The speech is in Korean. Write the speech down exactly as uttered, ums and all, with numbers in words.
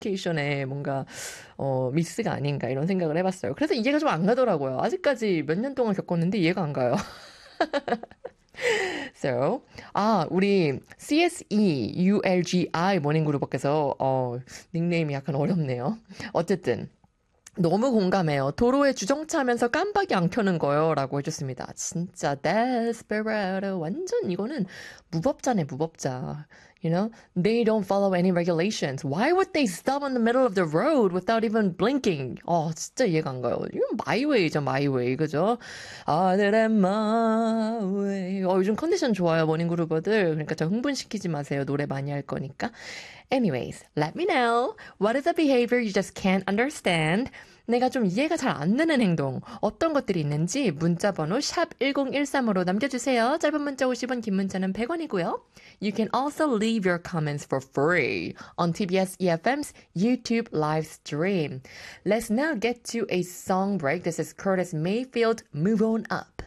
커뮤니케이션에 뭔가 어, 미스가 아닌가 이런 생각을 해봤어요. 그래서 이해가 좀 안 가더라고요. 아직까지 몇 년 동안 겪었는데 이해가 안 가요. So, 아, 우리 씨에스이유엘지아이 모닝그룹께서 어, 닉네임이 약간 어렵네요. 어쨌든 너무 공감해요. 도로에 주정차하면서 깜빡이 안 켜는 거요. 라고 해줬습니다. 진짜 desperado. 완전 이거는 무법자네, 무법자. You know, they don't follow any regulations. Why would they stop in the middle of the road without even blinking? 어, 진짜 이해가 안 가요. 이건 마이웨이죠, 마이웨이. 그죠? 하늘의 마이웨이. 어, 요즘 컨디션 좋아요, 모닝그루버들. 그러니까 저 흥분시키지 마세요. 노래 많이 할 거니까. Anyways, let me know. What is a behavior you just can't understand? 내가 좀 이해가 잘 안 되는 행동, 어떤 것들이 있는지 문자번호 샵 일공일삼으로 남겨주세요. 짧은 문자 오십 원, 긴 문자는 백 원이고요. You can also leave your comments for free on 티비에스 이에프엠's YouTube live stream. Let's now get to a song break. This is Curtis Mayfield, Move On Up.